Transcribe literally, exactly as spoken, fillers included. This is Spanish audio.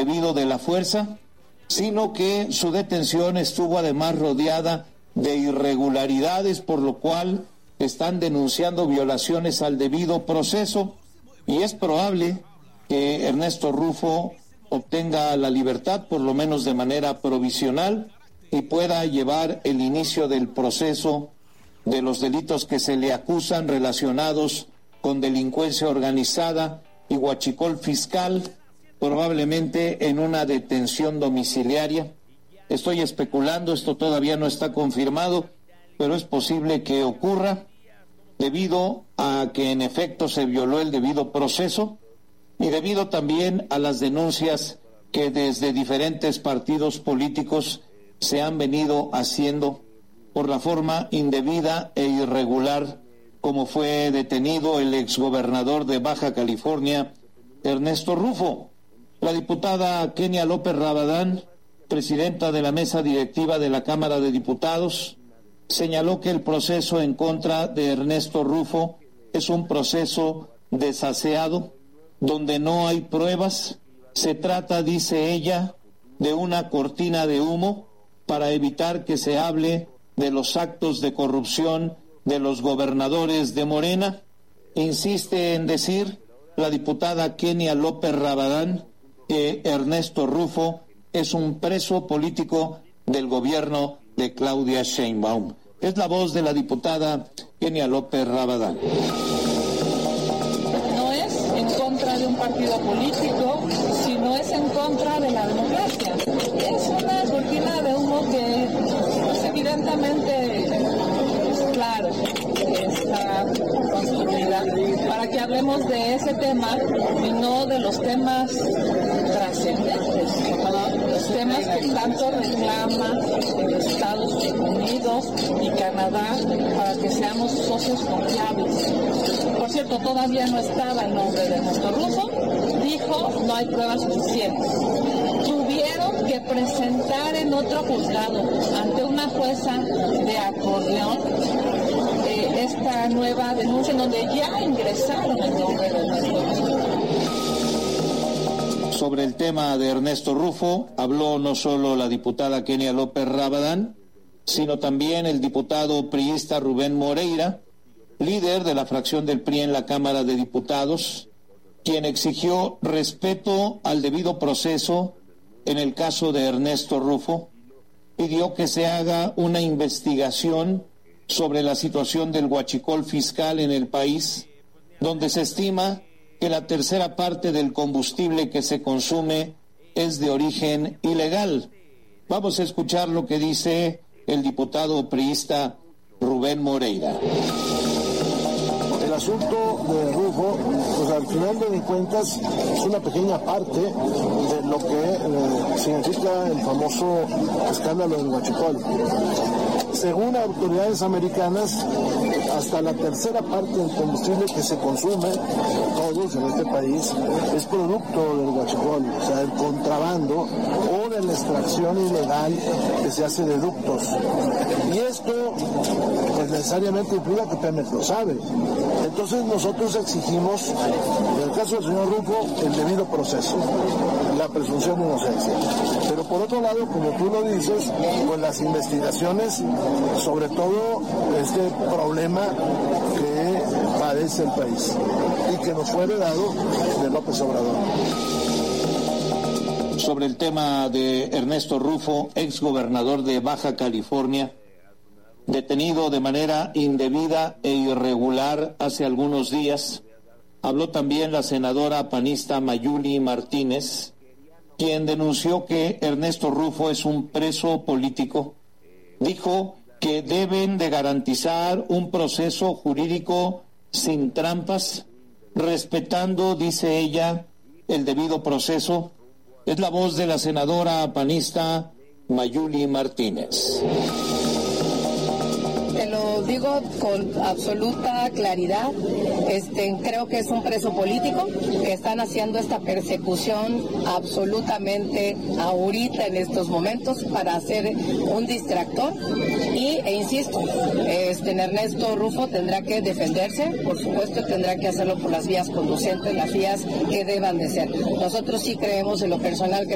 indebido de la fuerza, sino que su detención estuvo además rodeada de irregularidades, por lo cual están denunciando violaciones al debido proceso, y es probable que Ernesto Rufo obtenga la libertad, por lo menos de manera provisional, y pueda llevar el inicio del proceso de los delitos que se le acusan relacionados con delincuencia organizada y huachicol fiscal, probablemente en una detención domiciliaria. Estoy especulando, esto todavía no está confirmado, pero es posible que ocurra debido a que en efecto se violó el debido proceso y debido también a las denuncias que desde diferentes partidos políticos se han venido haciendo por la forma indebida e irregular como fue detenido el exgobernador de Baja California, Ernesto Rufo. La diputada Kenia López Rabadán, presidenta de la mesa directiva de la Cámara de Diputados, señaló que el proceso en contra de Ernesto Rufo es un proceso desaseado, donde no hay pruebas. Se trata, dice ella, de una cortina de humo para evitar que se hable de los actos de corrupción de los gobernadores de Morena. Insiste en decir la diputada Kenia López Rabadán que Ernesto Rufo es un preso político del gobierno de Claudia Sheinbaum. Es la voz de la diputada Kenia López Rabadán. No es en contra de un partido político, sino es en contra de la democracia. Es una cortina de humo que pues, evidentemente es claro está construida para que hablemos de ese tema y no de los temas trascendentes, los temas que tanto reclaman los Estados Unidos y Canadá para que seamos socios confiables. Por cierto, todavía no estaba el nombre de Ernesto Rufo, dijo no hay pruebas suficientes. Tuvieron que presentar en otro juzgado ante una jueza de acordeón eh, esta nueva denuncia en donde ya ingresaron el nombre de Ernesto Rufo. Sobre el tema de Ernesto Rufo habló no solo la diputada Kenia López Rabadán, sino también el diputado priista Rubén Moreira, líder de la fracción del P R I en la Cámara de Diputados, quien exigió respeto al debido proceso en el caso de Ernesto Rufo, pidió que se haga una investigación sobre la situación del huachicol fiscal en el país, donde se estima que la tercera parte del combustible que se consume es de origen ilegal. Vamos a escuchar lo que dice el diputado priista Rubén Moreira. El asunto de Rufo, pues al final de cuentas es una pequeña parte de lo que eh, significa el famoso escándalo del huachicol. Según autoridades americanas, hasta la tercera parte del combustible que se consume, todos en este país, es producto del huachicol, o sea, el contrabando o de la extracción ilegal que se hace de ductos. Y esto, pues necesariamente implica que Pemex lo sabe. Entonces nosotros exigimos, en el caso del señor Rufo, el debido proceso, la presunción de inocencia. Pero por otro lado, como tú lo dices, pues las investigaciones sobre todo este problema que padece el país y que nos fue heredado de López Obrador. Sobre el tema de Ernesto Rufo, exgobernador de Baja California, detenido de manera indebida e irregular hace algunos días, habló también la senadora panista Mayuli Martínez, quien denunció que Ernesto Rufo es un preso político. Dijo que deben de garantizar un proceso jurídico sin trampas, respetando, dice ella, el debido proceso. Es la voz de la senadora panista Mayuli Martínez. Te lo digo con absoluta claridad, este, creo que es un preso político, que están haciendo esta persecución absolutamente ahorita en estos momentos para hacer un distractor y, e insisto, este, Ernesto Rufo tendrá que defenderse, por supuesto tendrá que hacerlo por las vías conducentes, las vías que deban de ser. Nosotros sí creemos en lo personal que